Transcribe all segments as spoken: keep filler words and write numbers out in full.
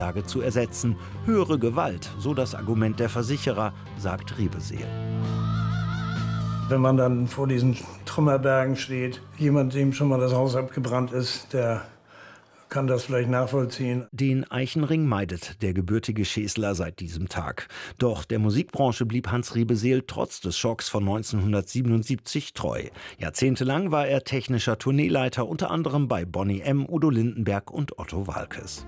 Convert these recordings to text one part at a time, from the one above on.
Lage zu ersetzen. Höhere Gewalt, so das Argument der Versicherer, sagt Riebeseel. Wenn man dann vor diesen Trümmerbergen steht, jemand, dem schon mal das Haus abgebrannt ist, der kann das vielleicht nachvollziehen. Den Eichenring meidet der gebürtige Scheßler seit diesem Tag. Doch der Musikbranche blieb Hans Riebeseel trotz des Schocks von neunzehnhundertsiebenundsiebzig treu. Jahrzehntelang war er technischer Tourneeleiter, unter anderem bei Boney M., Udo Lindenberg und Otto Waalkes.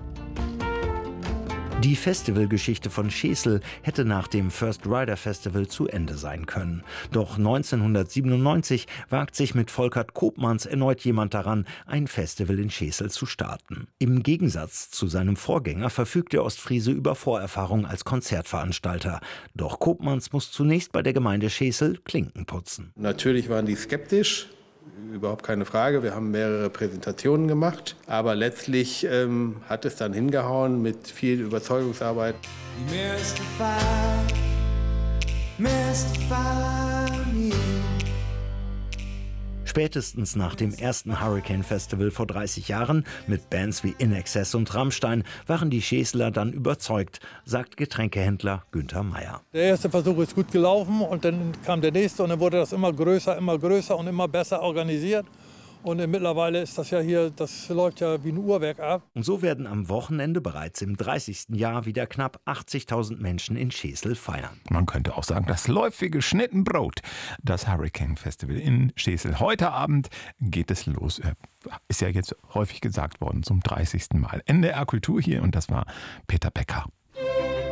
Die Festivalgeschichte von Schesel hätte nach dem First Rider Festival zu Ende sein können. Doch neunzehnhundertsiebenundneunzig wagt sich mit Volkert Koopmans erneut jemand daran, ein Festival in Schesel zu starten. Im Gegensatz zu seinem Vorgänger verfügt der Ostfriese über Vorerfahrung als Konzertveranstalter. Doch Koopmans muss zunächst bei der Gemeinde Schesel Klinken putzen. Natürlich waren die skeptisch. Überhaupt keine Frage. Wir haben mehrere Präsentationen gemacht. Aber letztlich ähm, hat es dann hingehauen mit viel Überzeugungsarbeit. Mystify, mystify me. Spätestens nach dem ersten Hurricane Festival vor dreißig Jahren mit Bands wie In Excess und Rammstein waren die Schesler dann überzeugt, sagt Getränkehändler Günther Meier. Der erste Versuch ist gut gelaufen und dann kam der nächste und dann wurde das immer größer, immer größer und immer besser organisiert. Und mittlerweile ist das ja hier, das läuft ja wie ein Uhrwerk ab. Und so werden am Wochenende bereits im dreißigsten Jahr wieder knapp achtzigtausend Menschen in Schesel feiern. Man könnte auch sagen, das läuft wie geschnitten Brot. Das Hurricane Festival in Schesel. Heute Abend geht es los. Ist ja jetzt häufig gesagt worden, zum dreißigsten Mal. N D R Kultur hier und das war Peter Becker.